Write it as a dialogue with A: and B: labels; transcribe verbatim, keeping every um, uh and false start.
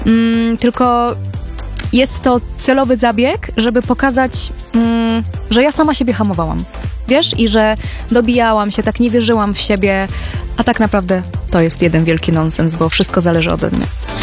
A: Mm, tylko jest to celowy zabieg, żeby pokazać, mm, że ja sama siebie hamowałam. Wiesz? I że dobijałam się, tak nie wierzyłam w siebie, a tak naprawdę to jest jeden wielki nonsens, bo wszystko zależy ode mnie.